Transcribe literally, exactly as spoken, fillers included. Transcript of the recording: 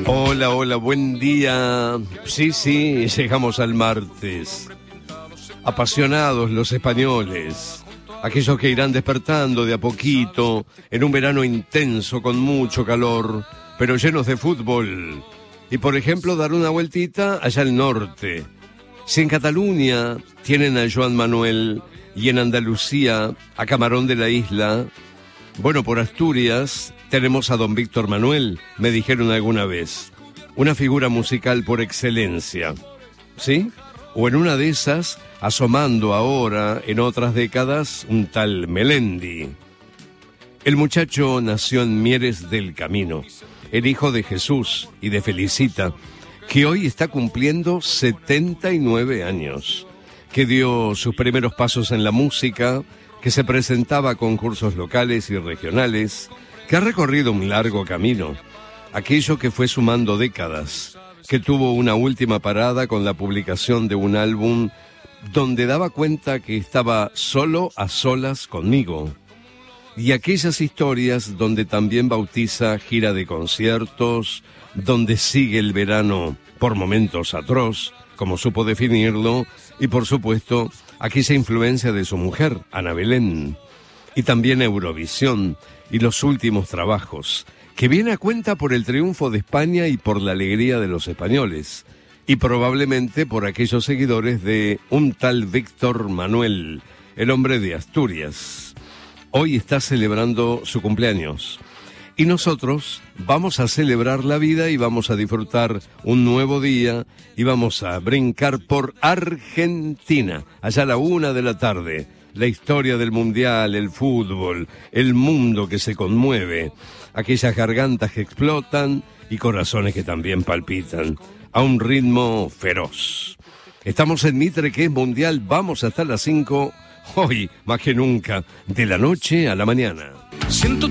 Hola, hola, buen día. Sí, sí, llegamos al martes. Apasionados los españoles, aquellos que irán despertando de a poquito en un verano intenso con mucho calor, pero llenos de fútbol. Y por ejemplo, dar una vueltita allá al norte. Si en Cataluña tienen a Joan Manuel y en Andalucía a Camarón de la Isla, bueno, por Asturias tenemos a don Víctor Manuel, me dijeron alguna vez. Una figura musical por excelencia, ¿sí? O en una de esas, asomando ahora, en otras décadas, un tal Melendi. El muchacho nació en Mieres del Camino, el hijo de Jesús y de Felicita, que hoy está cumpliendo setenta y nueve años, que dio sus primeros pasos en la música, que se presentaba a concursos locales y regionales, que ha recorrido un largo camino, aquello que fue sumando décadas, que tuvo una última parada con la publicación de un álbum donde daba cuenta que estaba solo a solas conmigo, y aquellas historias donde también bautiza gira de conciertos, donde sigue el verano por momentos atroz, como supo definirlo, y por supuesto aquella influencia de su mujer, Ana Belén, y también Eurovisión y los últimos trabajos, que viene a cuenta por el triunfo de España y por la alegría de los españoles, y probablemente por aquellos seguidores de un tal Víctor Manuel, el hombre de Asturias. Hoy está celebrando su cumpleaños. Y nosotros vamos a celebrar la vida y vamos a disfrutar un nuevo día y vamos a brincar por Argentina, allá a la una de la tarde. La historia del mundial, el fútbol, el mundo que se conmueve, aquellas gargantas que explotan y corazones que también palpitan, a un ritmo feroz. Estamos en Mitre, que es mundial, vamos hasta las cinco, hoy más que nunca, de la noche a la mañana. Siento